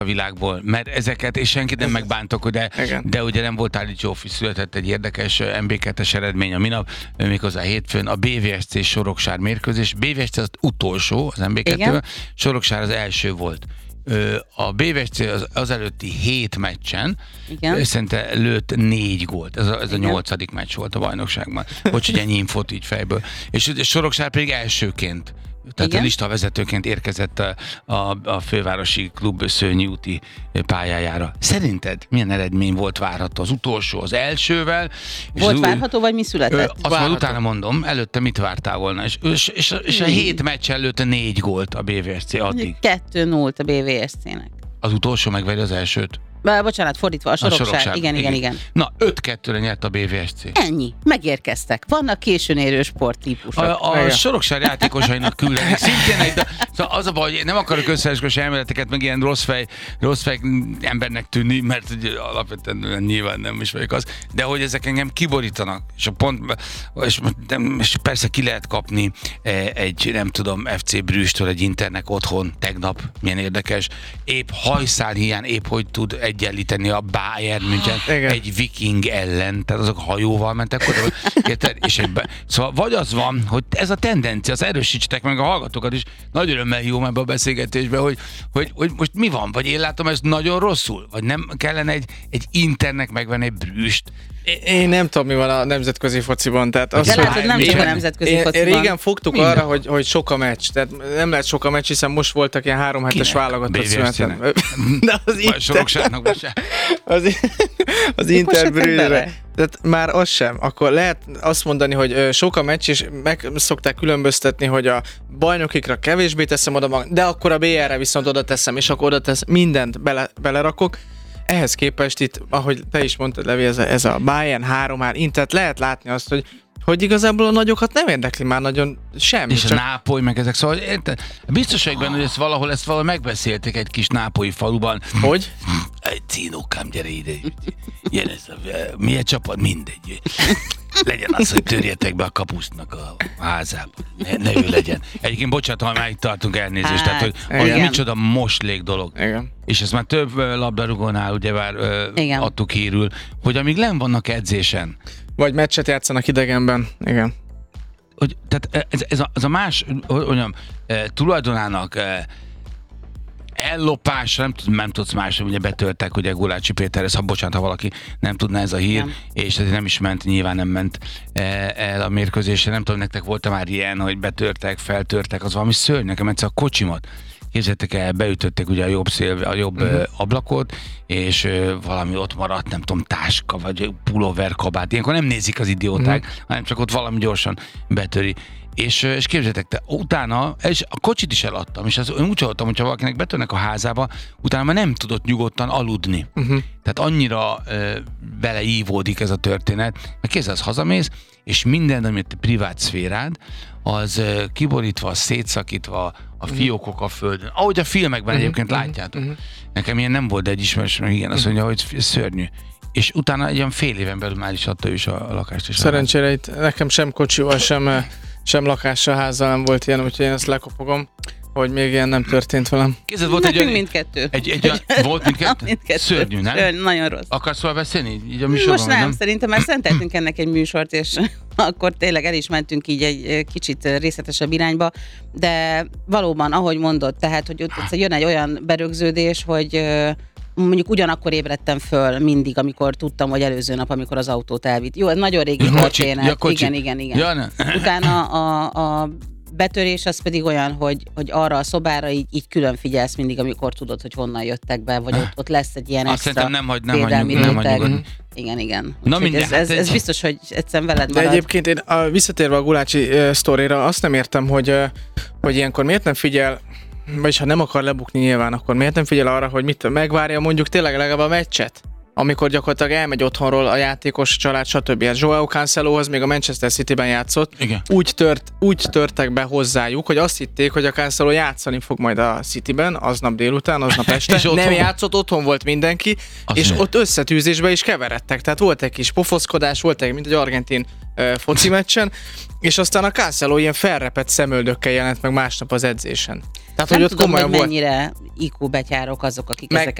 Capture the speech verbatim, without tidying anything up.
a világból, mert ezeket, és senkit nem megbántok, de, de ugye nem volt Ali Zsófi, született egy érdekes em bé kettes eredmény a minap, méghozzá hétfőn a bé vé es cé Soroksár mérkőzés. bé vé es cé az utolsó, az em bé kettő, Soroksár az első volt. A bé vé es cé az, az előtti hét meccsen szerintem lőtt négy gólt. Ez a, ez a nyolcadik meccs volt a bajnokságban. Bocs, hogy ennyi infót így fejből. És Soroksár pedig elsőként, tehát igen? a listavezetőként érkezett a, a, a fővárosi klub Szőnyi úti pályájára. Szerinted milyen eredmény volt várható? Az utolsó, az elsővel? Volt az, várható, vagy mi született? Azt várható. Majd utána mondom, előtte mit vártál volna? És, és, és, és a hét meccs előtte négy gólt a bé vé es cé addig. Kettő null a bé vé es cének. Az utolsó megveri az elsőt? Bá, bocsánat, fordítva, a Soroksár. A Soroksár. Igen, igen, igen, igen. Na, öt kettőre nyert a bé vé es cé. Ennyi. Megérkeztek. Vannak későn érő sporttípusok. A, a Soroksár játékosainak küldenek. Szintén egy, de, szóval az a baj, hogy nem akarok összeeskos elméleteket, meg ilyen rossz fej, rossz fej embernek tűnni, mert ugye, alapvetően nyilván nem is vagyok az, de hogy ezek engem kiborítanak. És, a pont, és, és persze ki lehet kapni egy, nem tudom, ef cé Brüsstől egy Internek otthon tegnap. Milyen érdekes. Épp hajszál hiány, épp hogy tud egyenlíteni a Bayern München ah, egy viking ellen, tehát azok hajóval mentek oda, érted? És egyben. Szóval vagy az van, hogy ez a tendencia, az erősítsetek meg a hallgatókat is, nagy örömmel jó ebbe a beszélgetésbe, hogy, hogy, hogy most mi van, vagy én látom ezt nagyon rosszul, vagy nem kellene egy, egy Internek megvenni egy Brüsst. Én nem tudom, mi van a nemzetközi fociban. Tehát az, de lehet, hogy nem csak a nemzetközi én, fociban. Régen fogtuk minden. Arra, hogy, hogy sok a meccs. Tehát nem lehet sok a meccs, hiszen most voltak ilyen három hetes válogatott szünetem. De az Inter... Soroksárnak most Az, az Inter Brüsszre. Tehát már az sem. Akkor lehet azt mondani, hogy sok a meccs, és meg szokták különböztetni, hogy a bajnokikra kevésbé teszem oda magam, de akkor a bé erre viszont oda teszem, és akkor oda tesz, mindent bele, belerakok. Ehhez képest itt, ahogy te is mondtad, Levi, ez a, ez a Bayern három három, tehát lehet látni azt, hogy hogy igazából a nagyokat nem érdekli már nagyon semmi. És csak... a Nápoly, meg ezek, szóval érted? Biztos vagyok benne, hogy ezt valahol, ezt valahol megbeszélték egy kis nápolyi faluban. Hogy? Egy cínókám, gyere ide. Ilyen ez a, milyen csapat? Mindegy. Legyen az, hogy törjetek be a kapusznak a házába. Ne, ne ő legyen. Egyébként bocsánat, ha már itt tartunk, elnézést. Hát, tehát, hogy, hogy micsoda moslék dolog. Igen. És ezt már több labdarúgónál ugye már ö, adtuk hírül, hogy amíg nem vannak edzésen, vagy meccset játszanak idegenben, igen. Hogy, tehát ez, ez, a, ez a más, hogy mondjam, e, tulajdonának e, ellopása, nem, tud, nem tudsz más, ugye betörtek ugye Gulácsi Péterhez, ha bocsánat, ha valaki nem tudná ez a hír, nem. És ez nem is ment, nyilván nem ment e, el a mérkőzésre, nem tudom, nektek volt már ilyen, hogy betörtek, feltörtek, az valami szörny, nekem egyszer a kocsimat. Képzeljétek el, beütötték ugye a jobb, szél, a jobb uh-huh. ablakot, és uh, valami ott maradt, nem tudom, táska, vagy pulóver kabát. Ilyenkor nem nézik az idióták, uh-huh. hanem csak ott valami gyorsan betöri. És, és képzeljétek te, utána, és a kocsit is eladtam, és az, én úgy hallottam, hogyha valakinek betörnek a házába, utána már nem tudott nyugodtan aludni. Uh-huh. Tehát annyira uh, beleívódik ez a történet, mert képzeld, az hazamész, és minden, amit a privát szférád, az uh, kiborítva, szétszakítva, a fiókok a földön. Ahogy a filmekben uh-huh. egyébként uh-huh. látjátok. Uh-huh. Nekem ilyen nem volt, de egy ismerős, meg igen, azt mondja, hogy szörnyű. És utána egy olyan fél éven belül már is adta ő is a, a lakást. És szerencsére itt nekem sem kocsival, sem, sem lakással, házzal nem volt ilyen, úgyhogy én ezt lekopogom, hogy még ilyen nem történt velem. Kézed, volt nekünk egy, mindkettő. Egy, egy, egy, volt mindkettő? mindkettő? Szörnyű, nem? Szörny, nagyon rossz. Akarsz szóval beszélni? Így a műsorban, most nem, nem, szerintem már szenteltünk ennek egy műsort, és akkor tényleg el is mentünk így egy kicsit részletesebb irányba, de valóban, ahogy mondod, tehát, hogy ott jön egy olyan berögződés, hogy mondjuk ugyanakkor ébredtem föl mindig, amikor tudtam, hogy előző nap, amikor az autót elvitt. Jó, ez nagyon régi történet. Ja, igen, igen, igen. Ja, utána a, a betörés az pedig olyan, hogy, hogy arra a szobára így, így külön figyelsz mindig, amikor tudod, hogy honnan jöttek be, vagy ott, ott lesz egy ilyen azt extra nem hagy, nem hagyjuk, nem hagyjuk. Igen, igen. Na mindjárt, ez, ez, ez biztos, hogy egyszerűen veled marad. De egyébként én a, visszatérve a Gulácsi uh, sztorira, azt nem értem, hogy, uh, hogy ilyenkor miért nem figyel, vagyis ha nem akar lebukni nyilván, akkor miért nem figyel arra, hogy mit megvárja mondjuk tényleg legalább a meccset? amikor gyakorlatilag elmegy otthonról a játékos család, stb. Joao Cancelohoz még a Manchester Cityben játszott. Igen. Úgy, tört, úgy törtek be hozzájuk, hogy azt hitték, hogy a Cancelo játszani fog majd a Cityben, aznap délután, aznap este. Nem otthon... játszott, otthon volt mindenki, Azért. és ott összetűzésbe is keveredtek. Tehát volt egy kis pofoszkodás, volt egy, mint egy argentin uh, foci meccsen, és aztán a Cancelo ilyen felrepett szemöldökkel jelent meg másnap az edzésen. Tehát, nem hogy ott tudom, komolyan hogy volt. mennyire í kú betyárok azok, akik meg, ezeket